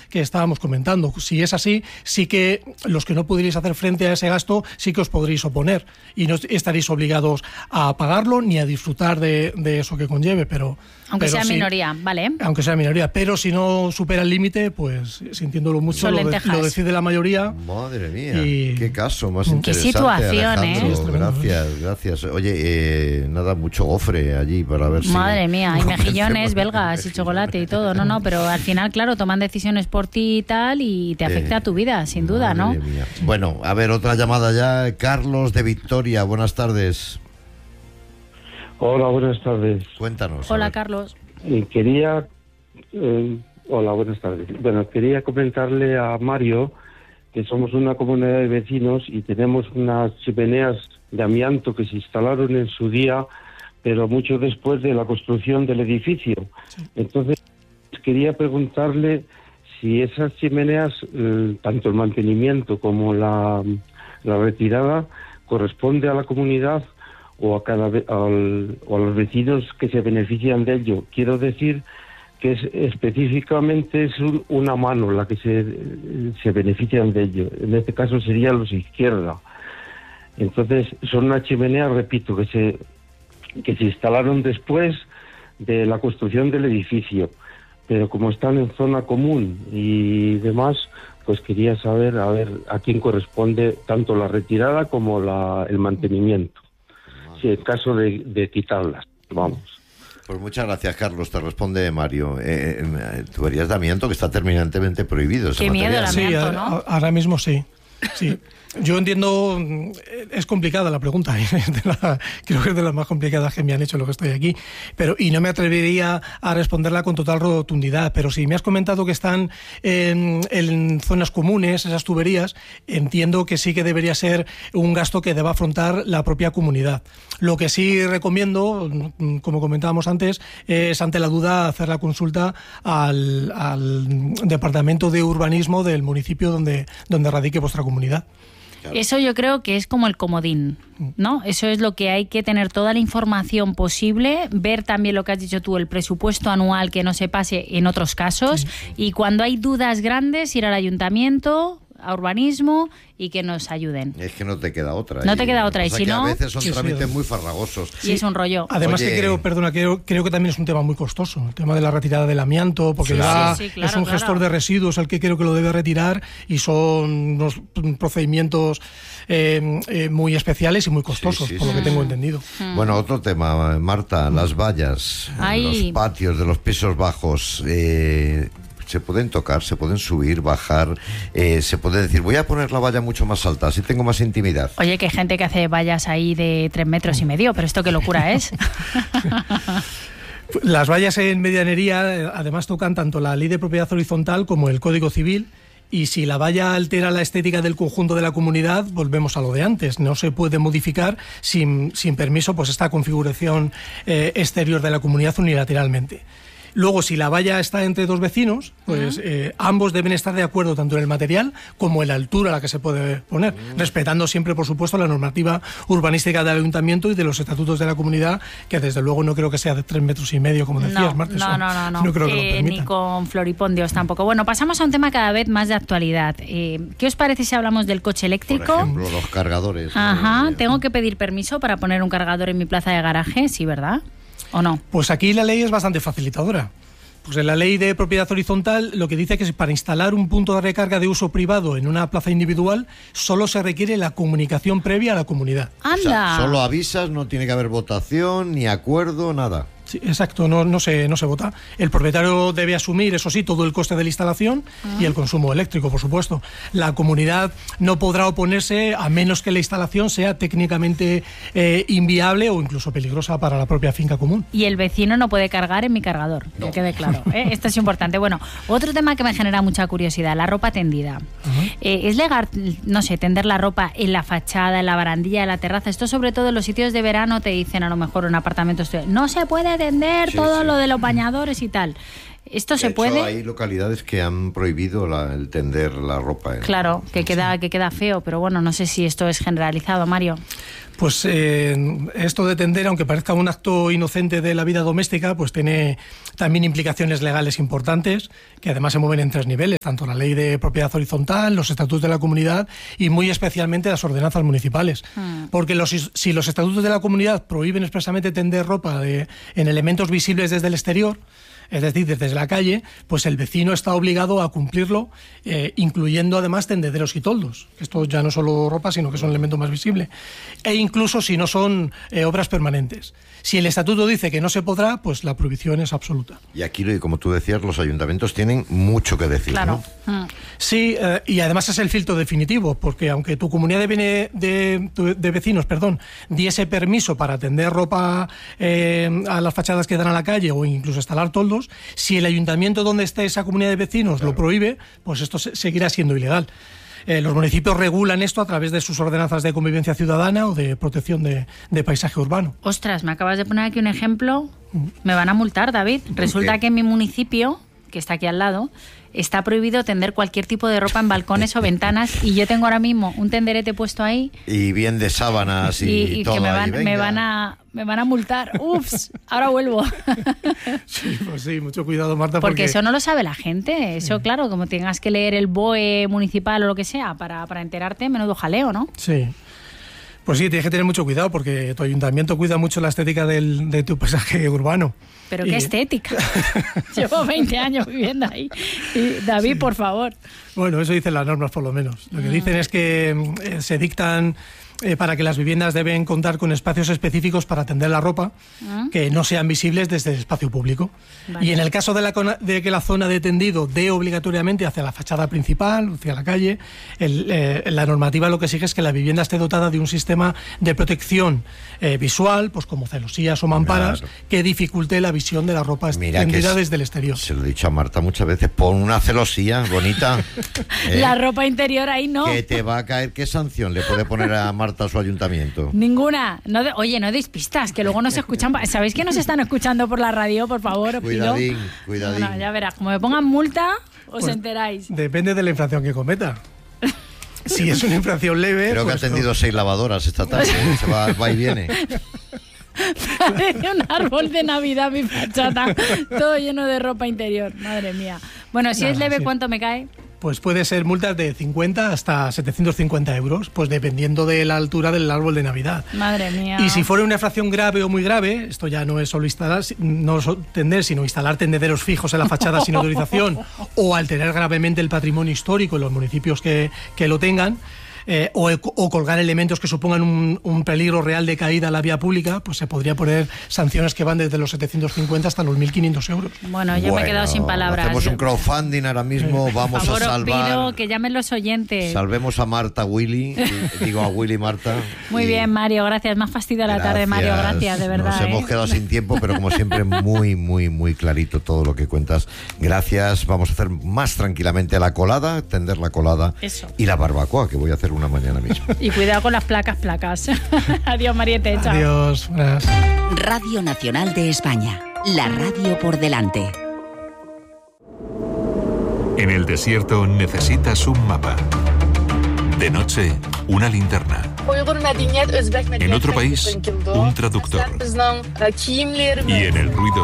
que estábamos comentando. Si es así, sí que los que no pudierais hacer frente a ese gasto, sí que os podréis oponer y no estaréis obligados a pagarlo ni a disfrutar de eso que conlleve, aunque sea minoría, ¿vale? Aunque sea minoría, pero si no supera el límite, pues sintiéndolo mucho, lo decide la mayoría. Madre mía, qué caso más interesante. Qué situación, Gracias. Oye, nada, mucho gofre allí para ver si... Madre mía, hay mejillones, belgas y chocolate y todo, no, pero al final, claro, toman decisiones por ti y tal y te afecta a tu vida, sin duda, ¿no? Mía. Bueno, a ver, otra llamada ya. Carlos de Victoria, buenas tardes. Hola, buenas tardes. Cuéntanos. Hola, Carlos. Hola, buenas tardes. Bueno, quería comentarle a Mario que somos una comunidad de vecinos y tenemos unas chimeneas de amianto que se instalaron en su día, pero mucho después de la construcción del edificio. Sí. Entonces, quería preguntarle si esas chimeneas, tanto el mantenimiento como la retirada, corresponde a la comunidad o a los vecinos que se benefician de ello. Quiero decir que específicamente es una mano la que se benefician de ello. En este caso sería los izquierda. Entonces son unas chimeneas, repito, que se instalaron después de la construcción del edificio, pero como están en zona común y demás, pues quería saber a quién corresponde tanto la retirada como el mantenimiento. Si es caso de quitarlas, vamos. Pues muchas gracias, Carlos. Te responde Mario. Tuberías de amianto que está terminantemente prohibido. Qué miedo el amianto, ¿no? Ahora mismo sí. Yo entiendo, es complicada la pregunta, creo que es de las más complicadas que me han hecho lo que estoy aquí, y no me atrevería a responderla con total rotundidad, pero si me has comentado que están en zonas comunes, esas tuberías, entiendo que sí que debería ser un gasto que deba afrontar la propia comunidad. Lo que sí recomiendo, como comentábamos antes, es ante la duda hacer la consulta al Departamento de Urbanismo del municipio donde radique vuestra comunidad. Claro. Eso yo creo que es como el comodín, ¿no? Eso es lo que hay que tener toda la información posible, ver también lo que has dicho tú, el presupuesto anual que no se pase en otros casos, y cuando hay dudas grandes ir al ayuntamiento, a urbanismo y que nos ayuden. Es que no te queda otra. No te queda otra. Y si no, a veces son trámites muy farragosos. Y es un rollo. Además que creo que también es un tema muy costoso, el tema de la retirada del amianto, porque es un gestor de residuos el que creo que lo debe retirar y son unos procedimientos muy especiales y muy costosos, por lo que tengo entendido. Bueno, otro tema, Marta, las vallas, los patios de los pisos bajos. Se pueden tocar, se pueden subir, bajar, se puede decir, voy a poner la valla mucho más alta, así tengo más intimidad. Oye, que hay gente que hace vallas ahí de 3,5 metros, pero esto qué locura es. Las vallas en medianería además tocan tanto la Ley de Propiedad Horizontal como el Código Civil, y si la valla altera la estética del conjunto de la comunidad, volvemos a lo de antes. No se puede modificar sin permiso pues esta configuración exterior de la comunidad unilateralmente. Luego, si la valla está entre dos vecinos, pues ambos deben estar de acuerdo tanto en el material como en la altura a la que se puede poner, respetando siempre, por supuesto, la normativa urbanística del ayuntamiento y de los estatutos de la comunidad, que desde luego no creo que sea de 3,5 metros, como decías, Marta. No creo que lo permitan. Ni con floripondios tampoco. Bueno, pasamos a un tema cada vez más de actualidad. ¿Qué os parece si hablamos del coche eléctrico? Por ejemplo, los cargadores. Ajá, ¿tengo que pedir permiso para poner un cargador en mi plaza de garaje? Sí, ¿verdad? ¿O no? Pues aquí la ley es bastante facilitadora. Pues en la Ley de Propiedad Horizontal lo que dice que para instalar un punto de recarga de uso privado en una plaza individual solo se requiere la comunicación previa a la comunidad. ¡Anda! O sea, solo avisas, no tiene que haber votación, ni acuerdo, nada. Sí, exacto, no se vota. El propietario debe asumir, eso sí, todo el coste de la instalación y el consumo eléctrico, por supuesto. La comunidad no podrá oponerse a menos que la instalación sea técnicamente inviable o incluso peligrosa para la propia finca común. Y el vecino no puede cargar en mi cargador, que quede claro. Esto es importante. Bueno, otro tema que me genera mucha curiosidad, la ropa tendida. ¿Es legal, no sé, tender la ropa en la fachada, en la barandilla, en la terraza? Esto sobre todo en los sitios de verano te dicen, a lo mejor en apartamentos, no se puede tender todo lo de los bañadores y tal. ¿Esto de se hecho, puede? Hay localidades que han prohibido el tender la ropa. Claro, que queda feo, pero bueno, no sé si esto es generalizado, Mario. Pues esto de tender, aunque parezca un acto inocente de la vida doméstica, pues tiene también implicaciones legales importantes, que además se mueven en 3 niveles, tanto la ley de propiedad horizontal, los estatutos de la comunidad y muy especialmente las ordenanzas municipales. Porque si los estatutos de la comunidad prohíben expresamente tender ropa en elementos visibles desde el exterior, es decir, desde la calle, pues el vecino está obligado a cumplirlo, incluyendo además tendederos y toldos. Esto ya no solo ropa, sino que es un elemento más visible. E incluso si no son obras permanentes. Si el estatuto dice que no se podrá, pues la prohibición es absoluta. Y aquí, como tú decías, los ayuntamientos tienen mucho que decir, claro, ¿no? Sí, y además es el filtro definitivo, porque aunque tu comunidad de vecinos, diese permiso para tender ropa a las fachadas que dan a la calle o incluso instalar toldos, si el ayuntamiento donde esté esa comunidad de vecinos lo prohíbe, pues esto seguirá siendo ilegal. Los municipios regulan esto a través de sus ordenanzas de convivencia ciudadana o de protección de paisaje urbano. Ostras, me acabas de poner aquí un ejemplo. Me van a multar, David. Resulta que en mi municipio, que está aquí al lado, está prohibido tender cualquier tipo de ropa en balcones o ventanas, y yo tengo ahora mismo un tenderete puesto ahí. Y bien de sábanas y todo. Que me van a multar. Ups, ahora vuelvo. Sí, pues sí, mucho cuidado, Marta. Porque eso no lo sabe la gente. Eso, claro, como tengas que leer el BOE municipal o lo que sea para enterarte, menudo jaleo, ¿no? Sí. Pues sí, tienes que tener mucho cuidado porque tu ayuntamiento cuida mucho la estética de tu paisaje urbano. Pero qué estética. Llevo 20 años viviendo ahí. Y, David, por favor. Bueno, eso dicen las normas por lo menos. Lo que dicen es que se dictan para que las viviendas deben contar con espacios específicos para tender la ropa que no sean visibles desde el espacio público. Vale. Y en el caso de que la zona de tendido dé obligatoriamente hacia la fachada principal, hacia la calle, la normativa lo que exige es que la vivienda esté dotada de un sistema de protección visual, pues como celosías o mamparas, que dificulte la visión de la ropa tendida desde el exterior. Se lo he dicho a Marta muchas veces, pon una celosía bonita. La ropa interior ahí no. ¿Qué te va a caer? ¿Qué sanción le puede poner a Marta a su ayuntamiento? Ninguna. Oye, no deis pistas, que luego nos escuchan. ¿Sabéis que nos están escuchando por la radio? Por favor, cuidadín. No, ya verás, como me pongan multa, os enteráis. Depende de la infracción que cometa. Si es una infracción leve... Creo que ha tendido 6 lavadoras esta tarde. Se va y viene. Parece un árbol de Navidad mi fachada, todo lleno de ropa interior. Madre mía. Bueno, si es leve, sí. ¿Cuánto me cae? Pues puede ser multas de 50 hasta 750 euros, pues dependiendo de la altura del árbol de Navidad. Madre mía. Y si fuera una infracción grave o muy grave, esto ya no es solo tender, sino instalar tendederos fijos en la fachada sin autorización o alterar gravemente el patrimonio histórico en los municipios que lo tengan, o colgar elementos que supongan un peligro real de caída a la vía pública, pues se podría poner sanciones que van desde los 750 hasta los 1.500 euros. Bueno, yo me he quedado sin palabras. Hacemos un crowdfunding ahora mismo, vamos por favor, a salvar... os pido que llamen los oyentes. Salvemos a Marta Willy, digo a Willy Marta. Muy bien, Mario, gracias. Me has fastidiado la tarde, Mario, gracias, de verdad. Nos hemos quedado sin tiempo, pero como siempre muy, muy, muy clarito todo lo que cuentas. Gracias, vamos a hacer más tranquilamente la colada, tender la colada. Eso. Y la barbacoa, que voy a hacer una mañana mismo. Y cuidado con las placas. Adiós, Mariette, chao. Adiós, gracias. Radio Nacional de España, la radio por delante. En el desierto necesitas un mapa. De noche, una linterna. En otro país, un traductor. Y en el ruido,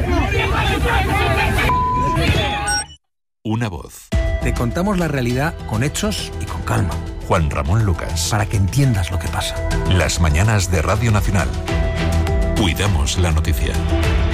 una voz. Te contamos la realidad con hechos y con calma. Juan Ramón Lucas. Para que entiendas lo que pasa. Las mañanas de Radio Nacional. Cuidamos la noticia.